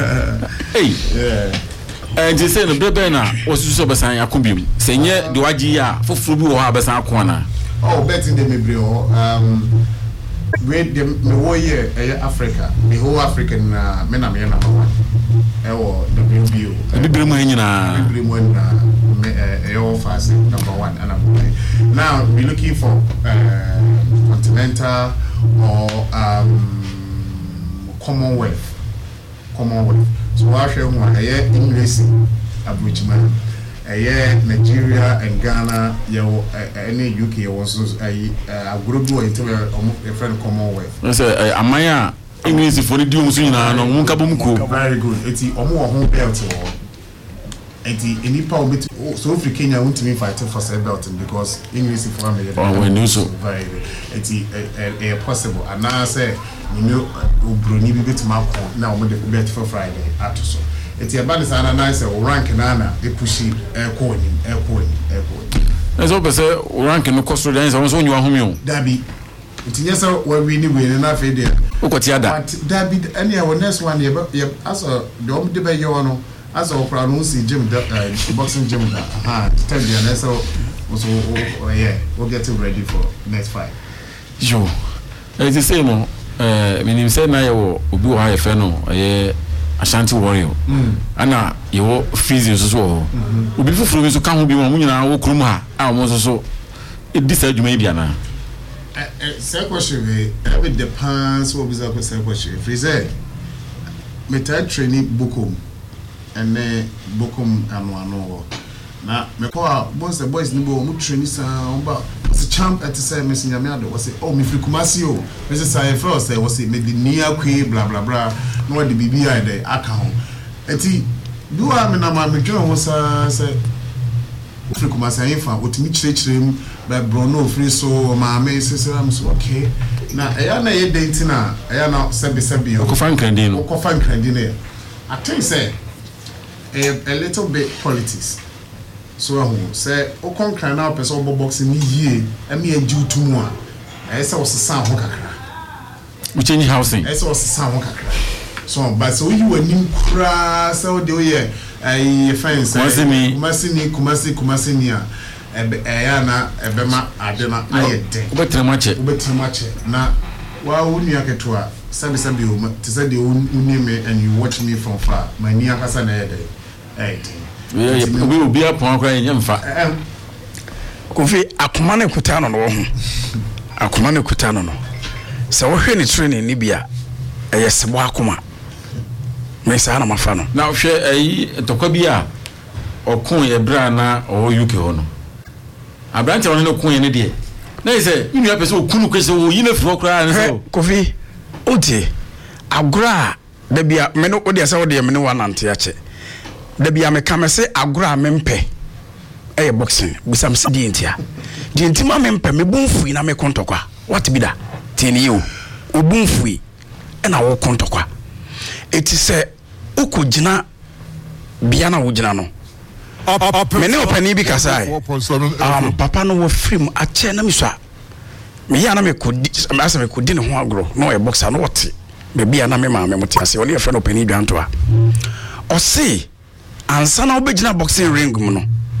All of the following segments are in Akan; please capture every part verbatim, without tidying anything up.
Hey, yeah. And you say no bebe na osusu besan akombim. Senye de wagi ya foforo bi wo ha besan akona. Oh, betting the mebre um with the me wo year Africa. The whole African uh, men am here number one. Ewo W B O. Bibire mu anyina. Bibire mu na e all fast number one and I'm now we're looking for uh, continental or um Commonwealth. Commonwealth. So I share one a English Aboriginal, a Nigeria and Ghana, yo, any U K was a group of a friend Commonwealth. I say, Amaya English for the Doom Sina, no Munkabumko. Very good. It's a more home belt or any power bit. So if Kenya want to be fighting for self belting because English for me, oh, we knew so. Very it's a possible. And now I say, you know, Bruni be to my now with the bet for Friday after so. It's a bad and nice rank and Anna, they push it, air calling, air calling, air calling. As I say, rank and no cost dance, I was on your home. Dabby, it's yes, where we need enough idea. What's the other? Dabby, any our next one, as a dome debate, you know, as a pronounce gym, boxing gym, ah, tell you, and so, yeah, we'll get it ready for next fight. Joe, it's the same. Eh minim say na yo obi wo ha ye fe no eh Ashanti warrior ana yo freezing so so obi fufuru bi so ka ho bi mo nyina wo krum ha a mo so so e di sa adwuma bi ana eh say question we it depends what bizarre say question freeze meta training bokom ene bokom anu anu na me ko boys the boys ni bo mu training sa ba was champ at say me sinya me ado was oh me free Kumasi o me say first say was me the near kwe blah blah blah no the B B I there account enti do am na ma me dwen ho sa say free Kumasi ayin fa otimi chirechirem by Bruno free so ma me say am so okay na eya na ye date na eya na sebi sebi o ko fan krandi no ko fan krandi no I think say a, a little bit politics. So I say, "O concern now, person boxing me here, and me a Jew to one." I say, "Was a sound kakra." We change housing. I say, "Was a sound kakra." So, but so you were new crass, so do ye a fence. Kumasi me, Kumasi ni, Kumasi, Kumasi ni. Ayana, Ebema, Adena, Ayete. Ubetre mache. Ubetre mache. Na, wa uni yake tuwa. Sabi sabi uma. Tisa di uni me and you watch me from far. My niya kasa na yede. Ayete. We will be up on crying yamfa. Kofi akoma ne kutano no ho. Akoma ne kutano no. Se wo hwe ni training ni bia eye sebo akoma. Me sa na mafa no. Na hwe ayi tokwa bia okun ye bra na o U K ho no. Abrante won ne okun ye ne de. Na ise inu ya pese okunu kwese wo yi na furo kra ne so. Kofi oti agora da bia me no odi asa wo de me ne wanante ya che. Da bia me kamese agora mempe eh boxing bisam se di ntia di ntima mempe me bonfui na me kontokwa what be da tini you obunfui e na wo kontokwa eti se ukugina bia na wo gina no me ne opani bi kasai um papa no wo film a che na me so me ya na me kodi asa me kodi ne ho agro no e boxer no wote be bia na me ma me mutiase wo ne friend opani dwanto a o se ansa na obegina boxing ring mu no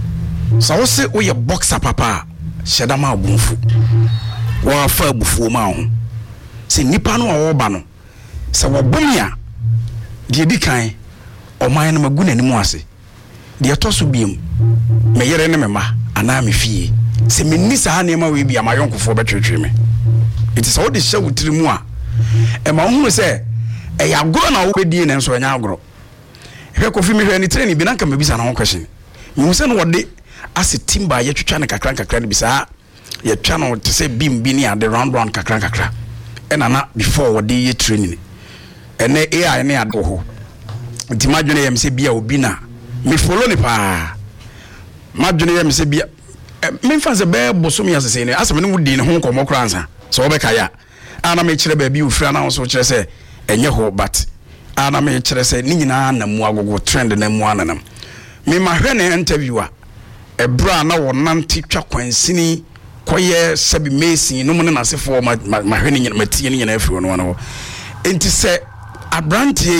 so wo se wo ye boxer papa sheda ma abunfu wo fa abufu ma ho se nipa no wo ba no se wo bomia de di kan o man na magu nani mu ase de to so biem me yere ne me ma ana me fie se me ni sa na ma we bia ma yonkofo betwetwe me it is all the show wutiri mu a e ma hunu se e ya agoro na wo bedi ne nso nya agoro he ko fi me hwe ni training bi na nka mabisa na ho question me hu se no wode ase timba ye twetwa ne kakran kakran ne bisa ye twa no te se bim bi ni ade round round kakran kakran e na na before wode ye training ene A I ne ade ho nti madwene ye me se bia obi na me follow ni pa madwene ye me se bia me fa se be bosom ya sese ne asem ne wudi ne ho nkomo kransa so obeka ya ana me kire ba bi ofira na so kire se enye ho but ana me kire se ni nyina na mu agogo trend na mu ananam me ma hwe ne interviewer ebra na wonante twa kwansini koye sabi mesin no mu ne nasefo ma hwe ne nyina matie ne nyina afiro no no enti se abrantie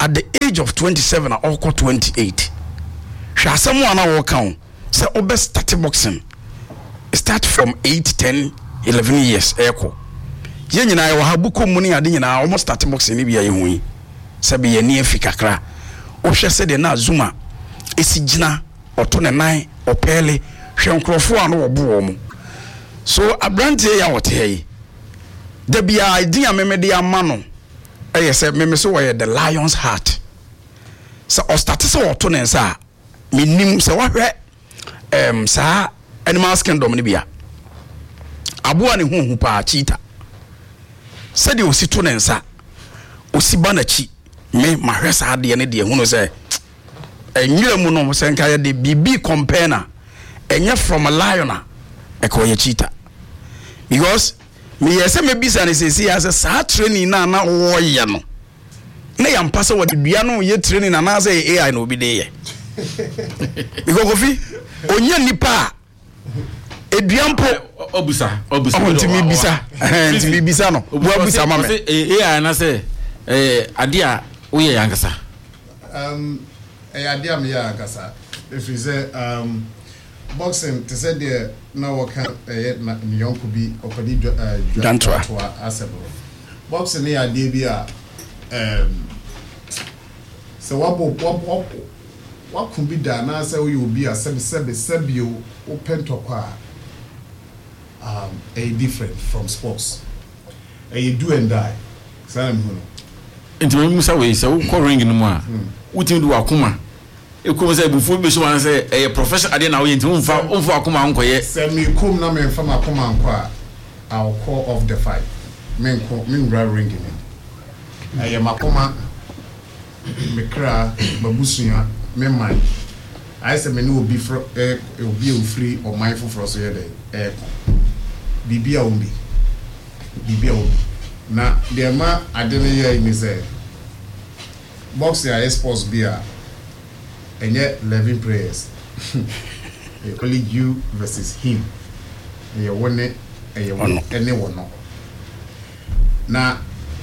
at the age of twenty-seven or twenty-eight hwa asem na wo kan say obe start boxing start from eight, ten, eleven years eko ye nyina ye ha buko mu ne ade nyina almost start boxing ni bia ye hu yi se be ye ne afika kra o hwe se de na Zuma esi gina oto ne nan opele hwe nkrofo a no wo bo mu so abrante ya wote yi da bia idea memede ama no eye se meme so wo the lion's heart so o start so oto ne nsa minim se wo hwe em sa animals kingdom ni bia aboa ne huhu pa cheetah said you sit to nensa osibanachi me mahwesa ade ne de hunu se enwira mu no se nka ye de bibi compare enye from a lion e ko ye cheetah because me yese me bisa ne sesi as sa training na na wo ye no na ya mpasa wo de bia no ye training na na say A I no bi de ye because kofi onye nipa eduampo obusa obusa ontimi bisa ontimi bisa no bo abusa mama eh eh na say eh ade a wo ye yankasa um eh ade am ye yankasa if you say um boxing to say there na wo kan eh na nyonko bi opadi dantwa asebo boxing ni ade bi a um so wabo wabo wakum bi da na say we obi a sebe sebe sebe o open to kwa um a different from sports a do and die say me no ntimi musa we say wo ring no mu a wutim do akoma ekom say before be so wan say a professional ade na wo ntimi mfa mfa akoma nkoye say me kom na me mfa akoma nko a I'll call off the fight me nko me nra ring ni aye makoma me kra babusuya me man I say me no obi fro eh obi o free or mindful for so here eh bibia umbi bibia umbi na the ma adene here me say boxing is sports beer and yet eleven prayers only you versus him and you won it and you won anyone no na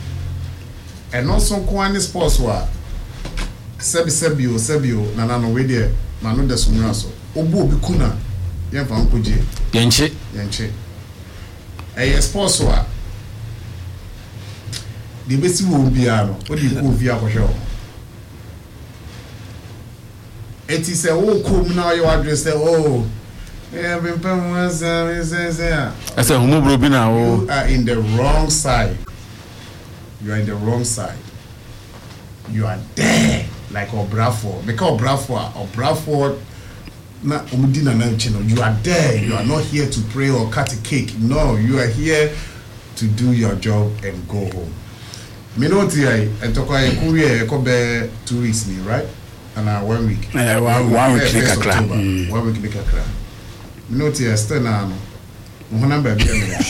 and also kwani sports wa sebi sebi o sebi o na na no we there na no deso mu aso obu obi kuna ye fa nkoje yenche yenche eh sports wa de besi wo bia no o di ko via ko hwe eti se wo kom na yo address say oh eh ben pam was say say I say humo bro bi na wo you are in the wrong side you are in the wrong side you are there like Obrafo because Obrafo Obrafo na umudina na chino you are there you are not here to pray or cut a cake no you are here to do your job and go home me know ti ai entokwa e kurie e ko be two weeks ni right and uh, one week eh one, one week ni kakra one week ni kakra me know ti still na no mo na ba bia me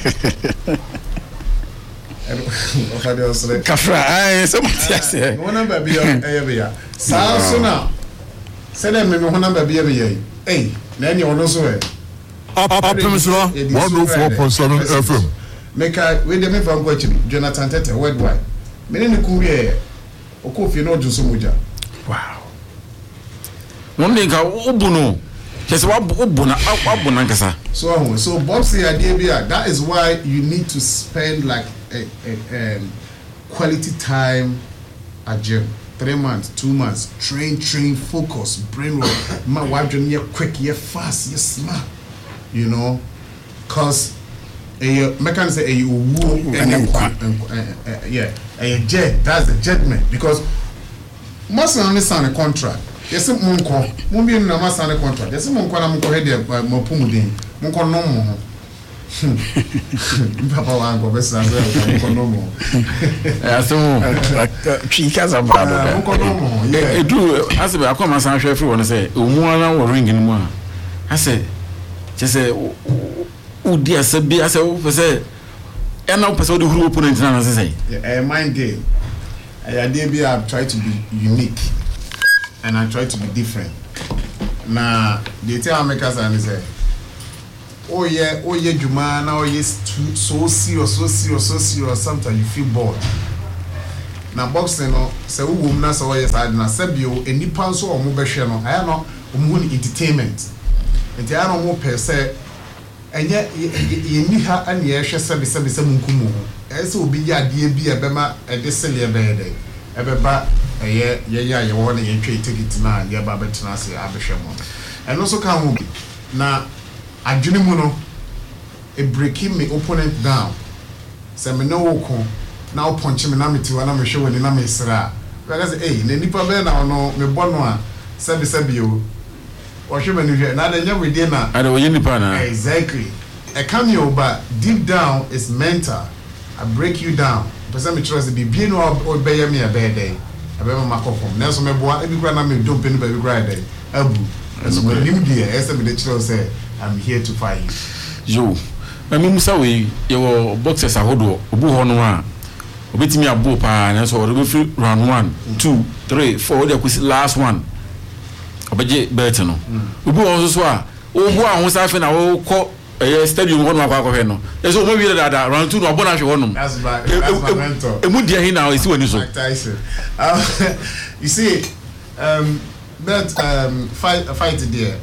kafra ai so mutia se mo na ba bia e bia sa so na se dem me mo na ba bia me ye eh na ni ono so e Optimism one oh four point seven F M make we dey me from go chibi Jonathan Tete worldwide me ne ku wie o ko fi no juso moja wow won dey ka obu no just wa obu na obu na nkasa so so boxing idea bia that is why you need to spend like a, a um, quality time at gym three months two months train train focus brain work my wife you quick you fast you smart you know cause a mechanic say a woo yeah a jet that's the judgment because must understand the contract yes monko mo bi na must understand the contract yes monko na monko head mo pumudin monko no mo papa wa go besa monko no mo aso chika za brado monko no mo yeah edu asebe akoma san hwe free won say omu ana wo ring ni mu a ase chese udi asabi ase wo pese e na pese wo de huru opponent na na say a mind game I idea be I try to be unique and I try to be different na the tell makers and say oh yeah oh yeah juma now oh yes so serious so serious so serious sometimes you feel bored na boxing no se wo wom na se wo yes ad na sabio enipa nso o mo behwe no aya no o mo ni entertainment enti aya no mo per se enye yeni ha ane ye hwe sebe sebe sebe nkumu e se obi ya de bi e bema e de sele be de e be ba ye ye ya ye wo na ye twa ticket na ye ba betina se abehwe mo eno so kan ho na adwene mu no e breaking me opponent down se me no wo na o punch me na me tiwa na me hwe woni na me sra because eh na nipa be na no me bono a sebe sebe o o hwe me ni hwe na da nya we dey na ada wo nipa na exactly a cameo but deep down is mental. I break you down person me trust be be no o be ya me a be dey e be ma makofom na so me boa e bi kra na me dump ni ba bi kra dey abu so me nim dey e say me dey trust say I'm here to fight you yo na me musa we ye wo boxers ahodo obu ho no a obetimi abo pa na so we be round one two three four the last one obeje bet no obu ho so a obu ahun safe na wo ko eh stadium ho no akwa akwa no eso mo wi da round two no obo na hwe ho no that's my that's my mentor e mu dia hin na esi wani so you see um that um fight fight there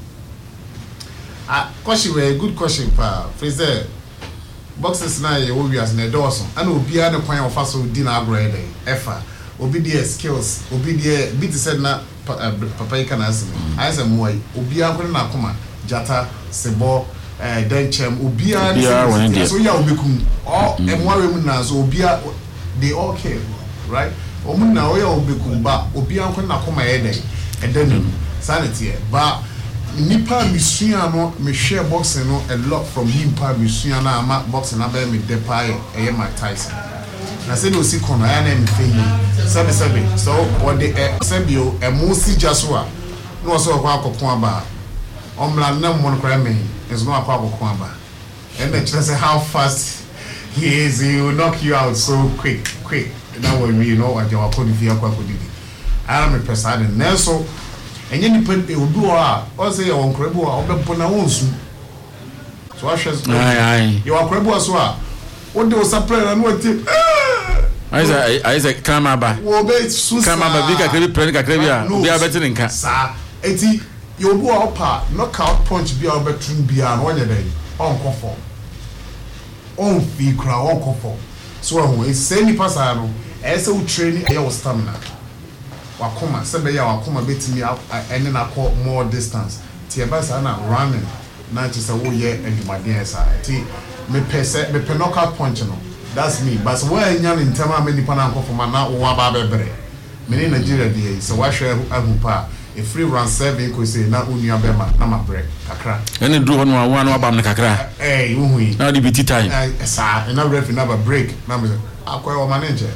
ah question we good question pa Fraser boxers na ye wo wias na dawson ana obi a ne kwan ofa so di na agro ede efa obi die skills obi die bit said na papa yi kana asem I say moy obi a kwan na koma jata sebo eh denchem obi a so ya obekum all emwawe mu na so obi a they all care right omu na o ya obekum ba obi a kwan na koma ede ede sanity ba nipa misua no me share boxing no a lot from him pa misua na ama boxing na be me depa e Mike Tyson na say no si kono ya na me feyi sabe sabe so what the sabio e mo si jaswa no so kwa akokon aba omla na mo no kra me is no akwa akokon aba and then just how fast he is he will knock you out so quick quick that way we know what you are going to be akwa kodidi I am a person na so enye ni pe odu a o say your nkrebu a obebo na wonsu so ahwe ai ai your nkrebu so a o de o supply na no ti ai say ai say kama ba wo be su kama ba bi ka krebi pre ka krebi a bi a beti nka sa eti your odu a opa knockout punch bi a obetun bi a no nya dey on confirm on fi kra on confirm so ho e say ni pasa no e say u training e your stamina wakoma sebe ya wakoma betimi ene na call more distance ti e ba sa na running na ti say wo ye adwumaden sa ti me pese me pe knockout punch no that's me but so where nya ni ntama me nipa na nkofoma na wo aba bebre me ni Nigeria dey so wa hwe ahu pa a free run seven ko say na unu abema na ma break kakra ene dro ho no wa no abam ne kakra eh wo hu na di biti time eh sa na ref na ba break na me akoy o manager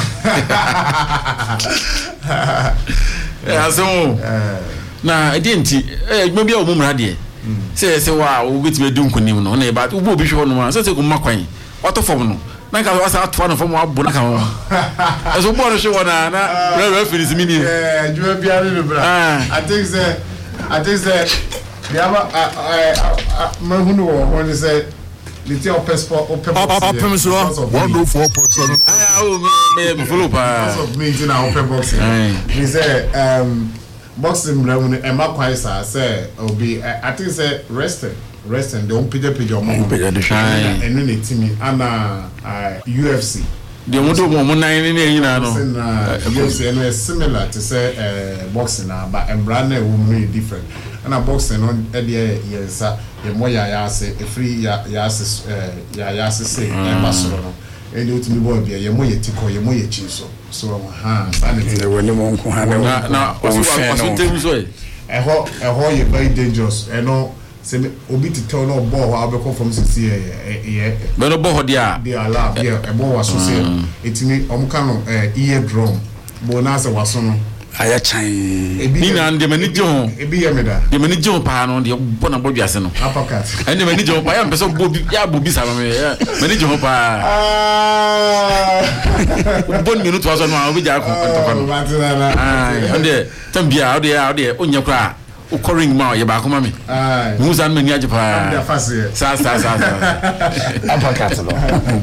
eh aso na edenti eh adwuma bia o mumra de se se wa o biti be dunkunim no na e ba wo bo bi hwe no ma se se ko makwan wato fom no na ka wasa atwa no fom abo na ka ho aso bo no hwe wona na ref finish mini eh adwuma bia ni bra I think say I think say the aba ma hunu wo won say the tea of passport or pepper one oh four point seven ah o me me follow pa because of me in our open boxing he say um boxing room e ma kwai sa say obi I think say resting resting don't page page o mo enu ne timi ana U F C the mo do mo nan ni ni na no U F C no is similar to say uh, boxing na but embra na wo me different and a boxing no e dey yensa e mo ya ya se e free ya ya se ya ya se se e ba so no e dey utimi boy bia ye mo ye tiko ye mo ye chinso so ha sanity e woni mo nko ha na na o so temi so e ho e ho ye very dangerous e no se obi ti tell no ball how be come from sisi e e be no ball dia dia la dia e ball wa so se etimi omka no ear drum bo na se waso no aya chan ni na de mani jo ebi ye meda de mani jo pa no de bo na bo biase no apakat ende mani jo pa ya mpeso bo bi ya bo bi sa me mani jo pa ah bon minute waso no obi ja ko ntoko no ah ende tambia ode ya ode onya kra o calling ma ye ba ko ma me ah mu san mani aje pa sa sa sa sa sa apakat no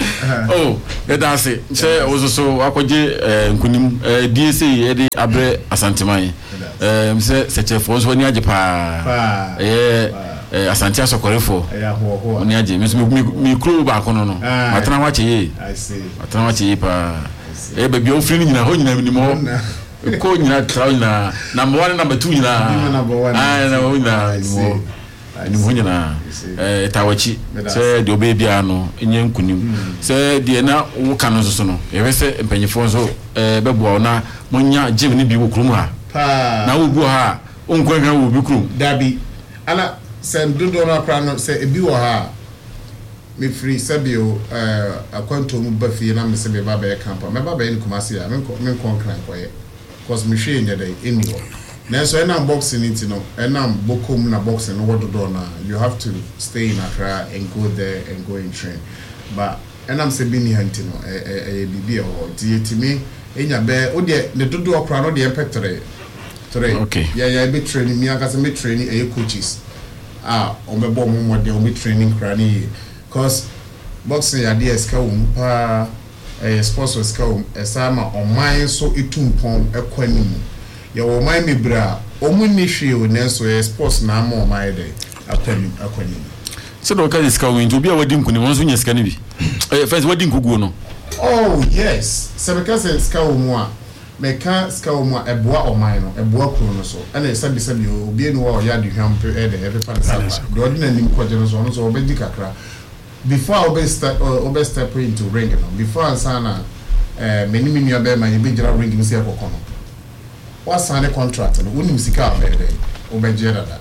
Oh, that say say also so akoje nkunim D S A e dey abre asanteman um say seche for so ni ajepa eh asante asokorefo oni aje mi kro ba kono no matana wache ye I see matana wache ye pa eh be bi o free ni nyina ho nyina ni mo ko nyina traw nyina number one number two nyina ah na ho nyina ni mo ni mo nyina eh tawachi se de obebia no enye nkunim se de na wo ka no so no e wese empanyefo so eh beboa na monya gym ni bi wo krum ha na wo bu ha onkwa hwa wo bi krum dabi ala sen dodo na kra no se ebi wo ha me free sabio eh akwanto mu ba fie na me se be ba be camp me ba be ni kumase ya me me kon kran koye cause me hwe nya dai eni wo na so na boxing it no na bokom na boxing no wododo na you have to stay in Accra and go there and go and train but and I'm say bini hanti no eh eh bibi ho ti etimi enya be o de ne dodo okra no de empetre three okay yeah yeah be training me aka say me training eh coaches ah o me bo mo mo de o me training krani cause boxing ya de ska um pa eh sports was ska um esama o man so etumpon ekwanimu ya wo man me bra o mu ni hwe o nenso eh sports na ma o man de akwani akwani so do ka ska win to bi a wadi nkuni won so nya ska ni bi eh first wadi nkugu no oh yes se me ka se ska um a me ka ska um a eboa o man no eboa kro no so ana sabi sabi obi enu wa o ya de hwam pe e de e pe pa sa do di na nim kwaje no so no so obedi kakra before obe start obe step into ring no before ansana eh meni mi nua be ma ye be gira ring mi se akoko no wa sign contract no unim sika be de obe gira dada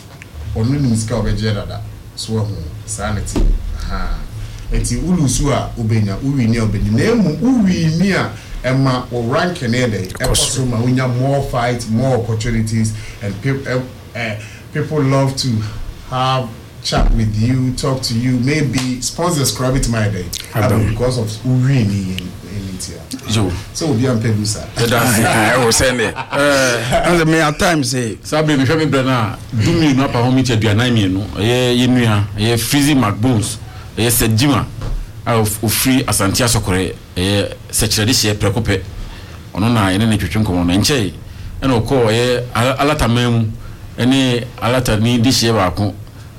onu nim sika obe gira dada so ho sanity ha eti ulusu a obenya uwi ni obedi na emu uwi ni a ema o rank na de e possible ma unya more fight more opportunities and people uh, people love to have chat with you, talk to you, maybe sponsors grab it my day because of really in India. So, so we are Pedusa. I was saying it. And the me at times say, Sabi me fami brana, do me no pa homi te aduanan mi no. Ye ye nua, ye Freezy McBones, ye Sejima, of free Asante Asokore, ye secretary she prekope. Ono na ene ne twetwe nkomo na nche. Ena okọ ye alata mem, ene alata ni di she ba ko.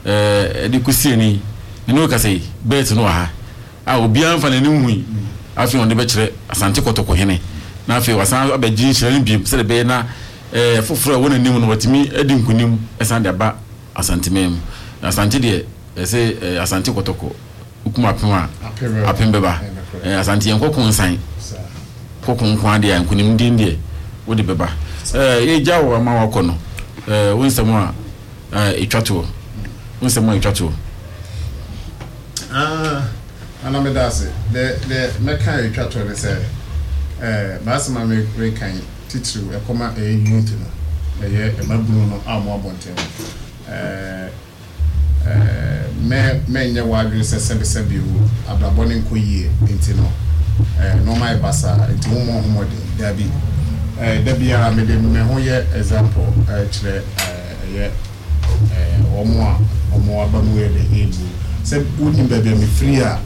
eh edi kusieni ni no ka sei bet no ha a obi anfa na nim hui afi on de be kire Asante Kotoko hene na afi wasan abegi kire biem se de be na eh foforo wona nim no watimi edi nkunim esan de ba Asante mem Asante de ese Asante Kotoko ukuma pema apembe ba eh Asante yenkoko nsan kokon kwan de nkunim din de wo de beba eh ye jawo ma wako no eh wonsamo a eh etwato What's the money to? Ah, and I'm a dassy. The the mechanic chatter, they say, eh, Massima make kind teacher, a comma a unit, a year, a mabruno, a more bonte. Eh, eh, men your wife is a sebi sebi, a blaboning quay, intino, eh, no my bassa, into more more there be. Eh, there be a medium, example, actually, eh, eh, or more. Omo abamuwe de ebu se uni bebe mi free ah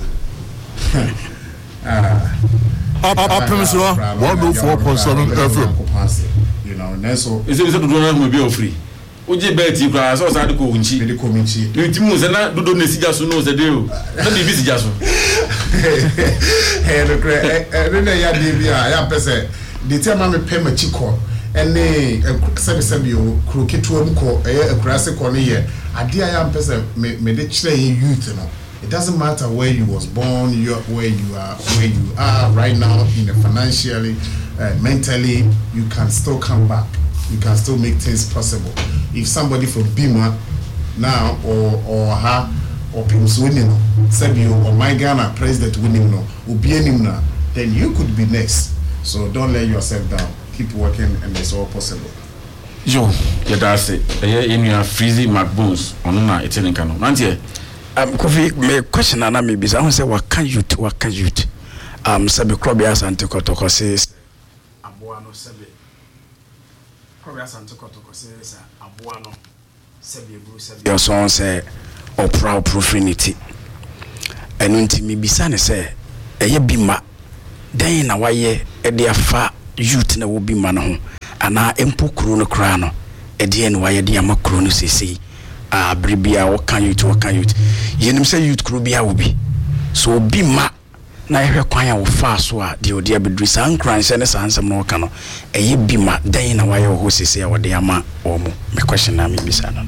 I promise you one oh four point seven F M you know neso is it do do na be free oje bet ikra so sa de ko unchi de ko minchi ni timu se na do do na sija so no se de o na bi sija so eh no kre eh no ya de bia ya pese de tema me pe machi ko ene sebi sebi o kroketu am ko eh akurase ko ne ye ade I am person me me de kire youth no it doesn't matter where you was born you where you are where you are right now in a financially uh, mentally you can still come back you can still make things possible if somebody from Bima now or or her or Pims winning no sabi or my Ghana president winning no obi enim na then you could be next so don't let yourself down keep working and it's all possible. Yo, ya dase. Eh enu Freezy McBones ono na eteninka no. Nantie um Kofi me question na me bisa who say what can you to what can you um sabe club ya Asante Kotoko says aboa no sabe club ya Asante Kotoko says aboa no sabe bru sabe your son say opera profanity enu nti me bisa ne say eye bima den na waye e de afa youth na wo bima no ho ana empo kuro no kra no e de en waye de amakro no sesi a bribia wo kan youth wo kan youth yenim say youth kuro bia wo bi so bima na ehwe kwan ya wo fa so a de odi abedru san kran se ne san sam no ka no eye bima den na waye wo sesi a wo de ama wo mo me question na me bisa no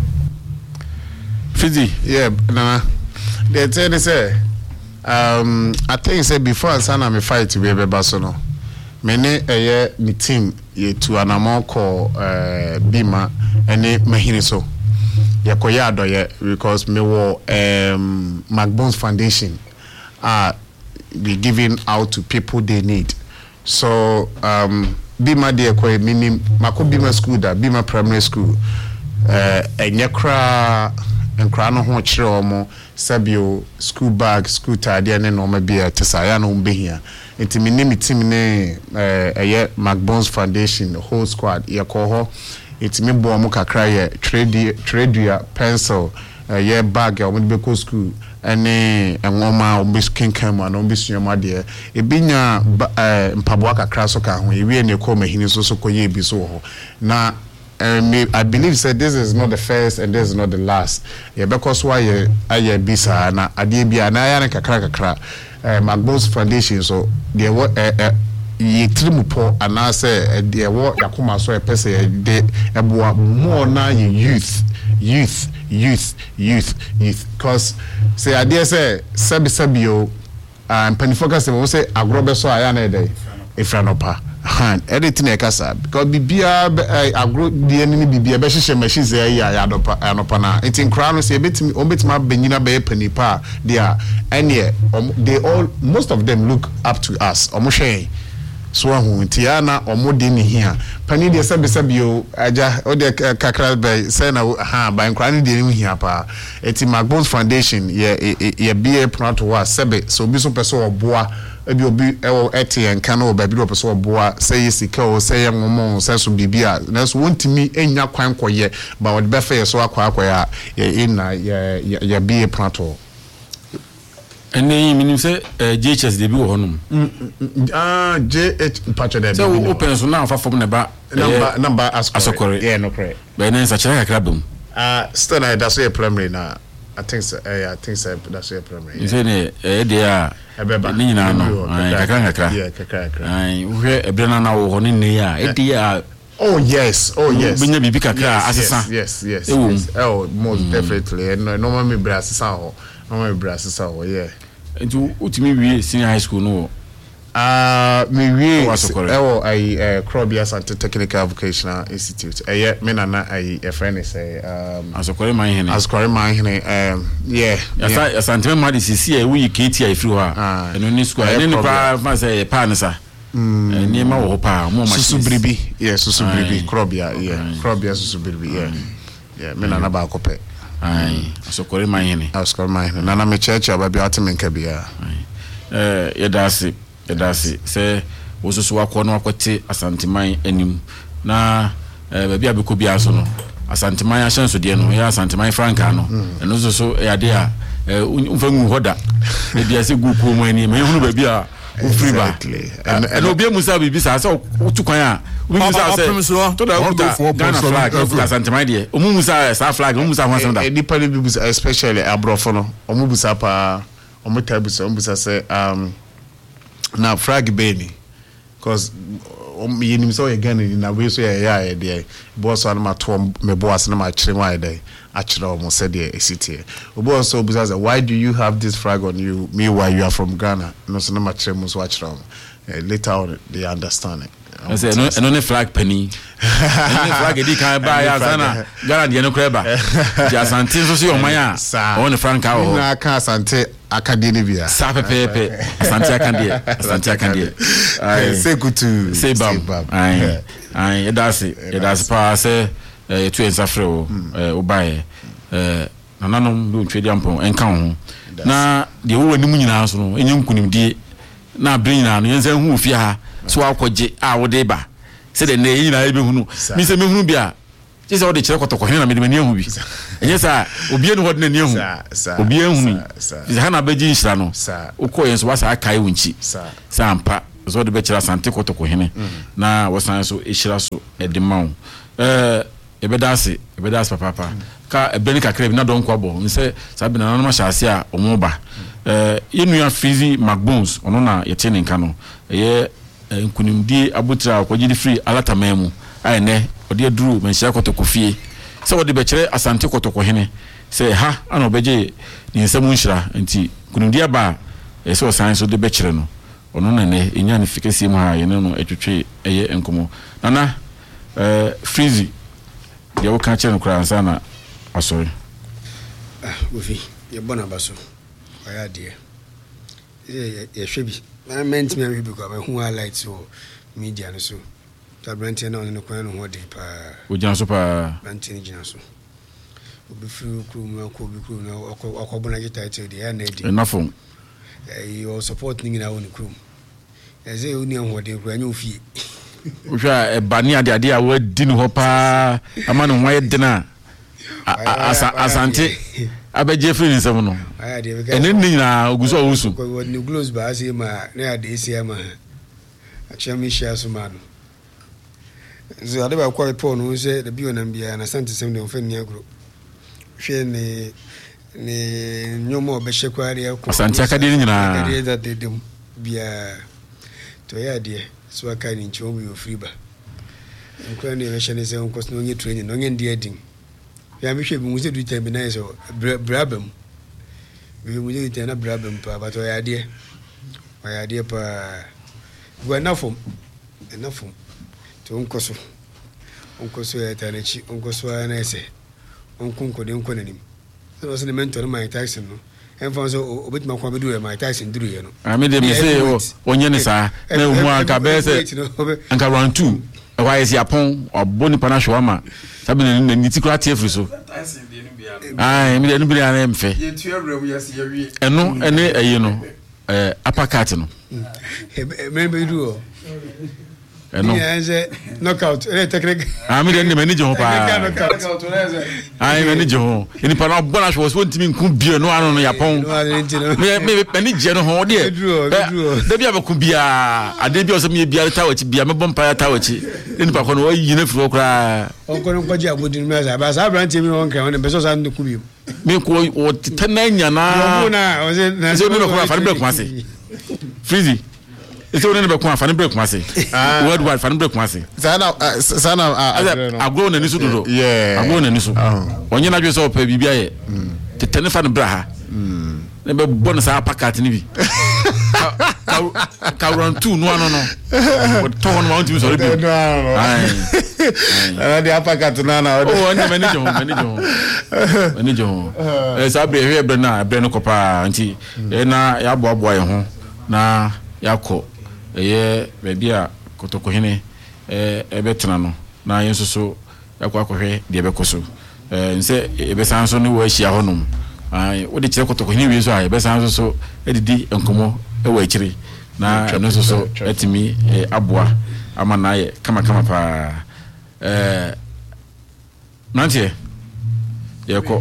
Fiji yeah na they tell me say um I think say before sana me fight we be baso no me ne eye mi team ye tu anamon ko uh, bima ene mahini so ye koya adoye because me wo um McBones Foundation are uh, be giving out to people they need. So um bima de ko minim mako bima school da bima primary school uh enye kra enkra no ho kire omo sabio school bag school tade ne no ma bia tesaya no mbehia enti minim team ne eh eye McBones Foundation the whole squad ye ko ho enti me bo omo kakra ye trade trade pencil ye bag omo be ko school ene enwoma omo skinkan ma no be sunyama de e binya mpaboa kakra so ka ho e wie ne ko mahini so so ko ye bi so ho na Um, I believe said this is not the first and this is not the last. Yeah, because why you aye bisa na ade bia na ya na kakra kakra. Eh McBones Foundation so they what eh eh ye trimupo ana say they what yakoma so e pese de eboa more na ye youth youth youth youth youth because say ade say sabi sabi o and penny focus we say agrobe so aya na dey ifranopa han editing e kasa because bibia agro de ani bibia be hye machines e ya ya dopa anopa na etin kra no say betimi obetima benyina be panipa they are any they all most of them look up to us omo hwe so hu tiana omo de ni hia pani de sabe sabe o aja o de kakra be say na ha ban kra ni de ni hia pa eti McBones Foundation ye ye be plant wa sabe so bi so person oboa ebi obi ewo etien kan o ba bi do person oboa say sika o say ngomo say so bibia na so wontimi enya kwan koye ba wo de be fa so akwa akwa ya ye na ye ye be plant o ene minim se J H S de bi wo honum ah J H patcho de bi so open so na fa fom ne ba number number asokore yeah no correct ba ene sa kira kakra bum ah still na that's a primary na I think so uh, I think so that's a primary you say ne e de a ni nyina no kakra kakra yeah kakra kakra ai wo hwe ebre na na wo ho ne ne a e de a oh yes oh yes binya bibi kakra asesa yes yes yes oh most mm. definitely no no me bra asesa ho no me bra asesa ho yeah enti utimi wie senior high school no ah me wie ewo ai Crobia Santa Technical Vocational Institute eh me na na ai a friend say um asokore man hene asokore man hene um yeah ya ya santime ma de sisi e wi K T I free ho a eno ni school ene ni pa fa say pa ne sa mm ni ma wo pa mo ma susu bribi yeah susu bribi Crobia yeah Crobia susu bribi yeah yeah me na na ba kope ai asokore man hene asokore man hene na na me church ababi atemenka bia eh yedase yedase se wososo akọ no akote asanteman anim na eh ba bia beko bia so no asanteman ahyenso de no ya asanteman franka no eno so so yade a umfangu hoda e bia se guku mu ani me hunu ba bia ufri ba eno bia musa bibi sa se otukwan a musa se to da okuta Ghana flag asanteman de omu musa sa flag omu musa ho asem da e dipa de bibu especially abrofo no omu busa pa omu tabusa omu busa se um na flag beni cause um yenim so ye Ghana na we so ye ya ye de boss an ma to me boss na ma kire wa de a kire o mo said the city obo so obuza say why do you have this flag on you meanwhile you are from Ghana no so na ma kire mo so a kire o later on they understand it I say no no flag penny no flag edi kan ba ya sana Ghana de no kreba ja asante so so yo man a on franka o na ka asante akadeni bia sa pepepe asante akande asante akande ai say kutu say bam ai ai edase edase pa say eh tu ensafre o o bae eh nananom do twedi ampon enka ho na de wo wani mu nyina so no enye nkunimdie na abre nyina no yense hu ofia ha so akwaje a wo de ba se de na nyina ebe hunu mi se me hunu bia just all the chere kotoko hena me de mani ahu bi enye sa obi enu hod na ni ahu obi ahu ni is hana beji nhira no ukọ yen so wasa akai wunchi sa ampa so de be chere asante kotoko hene na wasan so ehira so edemawo eh ebedase ebedase papa papa ka ebeni kakra bi na don kwabo nse sabi na nanoma hyase a omo ba eh yenu Freezy McBones ono na yete ne nka no eye nkunimdi abutra akogidi free alatamemu ayene odi aduru menhia kotoko fie se wodi be kire asante kotoko hene se ha ana obeje ni nsemu nhira nti kunimdi aba ese osan so de be kire no ono na ne enya ne fikasi mu ha yene no etwetwe eye enkomo nana eh Freezy de wo kan kire no kura ansa na asori ah ofi ye bona baso oya de ye ye hwebi I meant me because I who highlights so media no so tabrante na no kwan no ho de pa o jina so pa brante jina so obi fru kru mu ko bi kru na okobo na gita title de na di enafo eh your support ni na woni kru eze oni ho de kru anya ofie o hwa e bani ade ade a wa di no ho pa ama no ho ye de na asante abeje free ni nsem no ene ni na oguso owusu ko ni gloves ba ase ma na ade ese ama achami share so ma no zo ade ba kwa report no se de bio na bia na sante sem de on fe ni agro hwe ni ni nyomo be shekwari akọ asante akade ni na ade da de dem bia to ya de so aka ni ncho bi free ba nkwa ni we shene se on kost no nye training no nye ndi adin ya mi hwe bi mu se du time na so brabam bi mu se du na brabam pa ba to ya de ya de pa gwa na fom na fom to onkoso onkoso ya ta na chi onkoso na ese onkunko de onko nanim so so ne mentor my Tyson no en fa so obetima kwa bedu my Tyson duru ye no ami de me se onye ne sa na hu anka be se anka round two why is yapon oboni pana shwama sabi na ni tikura tiefri so ai mi de no bi na mfe ye tu awram yes ye wi eno ene ayi no eh uppercut no me be du o eno ya ze knockout e technique ah mi de ni mani je ho pa ai mani je ho ni pana bona shwo so ntimi nku bie no ano no yapon me me mani je no ho de de bia be ku bia ade bia so me bia ta wachi bia me bompa ta wachi ni pa kono yi na furo kra onko no kwaji abodi mi asa ba sa brand mi won kan won be so sa ndu ku bi me ko o tenanya na yo na o se na so no ko fa break kwase Freezy ese woni be ko afa ne break kwase word word fa ne break kwase sana sana agro na nisu dodo agro na nisu onye na dwe so pa bibia ye tetene fa ne bra ha ne be bon sa packet ni bi ka round two no no no what to one mount mi so bi ai ana de packet na na oh onye manager manager manager eh sa bre hwe bre na bre no kopa nti e na ya boaboa ye ho na yakọ eye bebi a kotoko hene eh ebetena no na yenso so yakọ akọhwe de ebekoso eh nse ebesan so ne wo ahia honum ai wo de kire kotoko hene wi so a ebesan so so edidi enkomo e wo akire na no so so etimi aboa ama na ye kama kama pa eh nantie yeko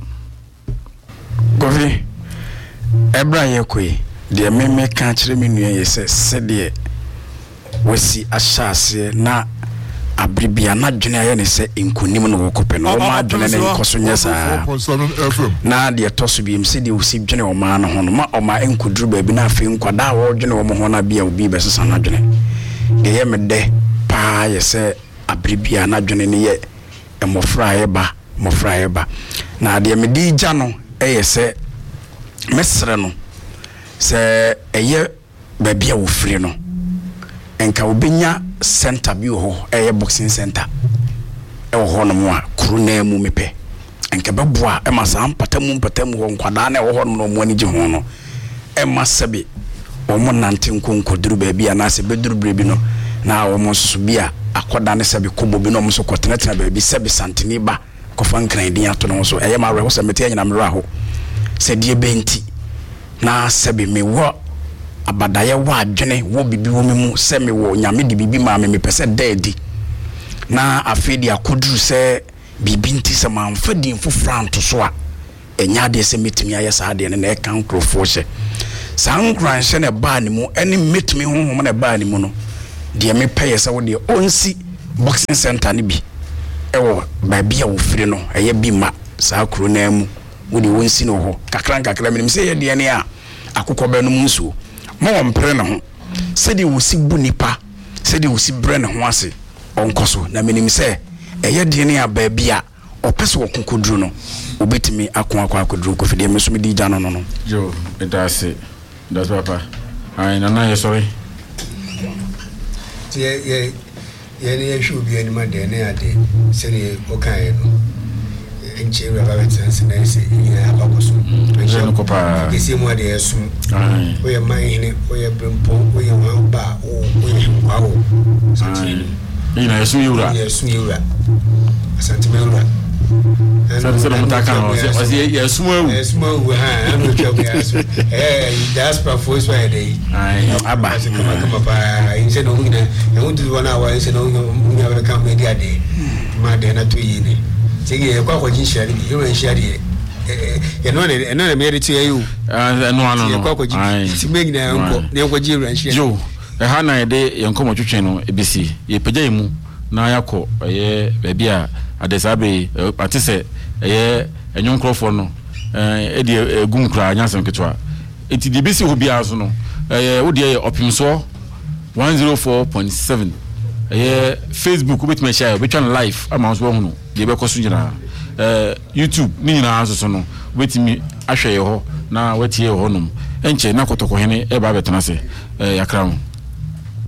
govi ebra yekoi de meme kan kire me nua ye se se de wasi ashase na abribia na dwene aye ne se inkonim no wokope no ma dwene ne nkoso nyesa na de toso bi mse de usi dwene o ma no hono ma o ma enkoduru ba bi na afi nkwada wo dwene wo mo ho na bia obi be sesa na dwene de ye me de pa ye se abribia na dwene ne ye emofra ye ba mofra ye ba na de me di gya no eye se mesre no se eye ba bia wo firi no enka obenya center bi ho eye boxing center e wo ho no mo a kru na mu mepe enka beboa e ma sam patamu patamu ho nkwada na e wo ho no mo ani gi ho no e ma sabe o mo nante nkonko duru ba bia na se beduru bre bi no na wo mo so bia akoda ne sabe kobo bi no mo so kotena tena ba bi sabe santini ba kofa nkran din ato no so eye ma re ho samete anyina mra ho se die benti na sabe me wo abadaye wa adwene wo bibi wo memu se me wo nyame de bibi ma me me pese deedi na afedi akoduru se bibi nti se man fa din foforo anto so a enya de se metimi aye saa de ne na e kan krofo hye saa nkran hye ne ba ne mu ene metimi honhom na ba ne mu no de me peye se wo de onsi boxing center ne bi ewo ba bia wo firi no eye bi ma saa kro na mu wo de onsi no ho kakran kakra me se ye de ne a akokọ be no mu nsuo mo won pre ne ho se de wo si bu nipa se de wo si bre ne ho ase onkoso na menim se eye de ne a ba bia opese wo konkodru no obetimi akon akon akodru ko fide me so me di jano no no jo edase das papa ai na na ye sorry ye ye ye ne ye hwu bi ani ma de ne ade se ne o kan ye no enche we ba betanse na se ya abakoso enche no ko pa ese mu ade yesu ai o ye man hine o ye brempo o ye wan ba o o ye kwawo ai ina yesu yura yesu yura asante me yura Sabe se não tá calmo, você é sumo. É sumo, ah, não tinha braço. É, das para força vai daí. Ai, aba, se como como para, isso não né. Eu não vou na hora, isso não não vai ficar meio dia de. Mas de na tuí, né. Cheguei com a coisa xari, eu não xari. É, não é, não é meio de eu. Ah, não não. Com a coisa. Se bem né, um nem com dinheiro encher. Jo, é hana é de, eu como tu cheno, E B C. E pedia imu na yako, é baby a adesabe atise eh enyon krofo no eh edi egum kra nyansem ketwa enti de besi ho bia so no eh wo de opimso one oh four point seven eh Facebook wo betime share betwa no live ama so ho no de be koso nyina eh YouTube ni nyina aso so no betimi ahwe ye ho na watie ho nom enche na kotoko hene e ba betena se eh yakra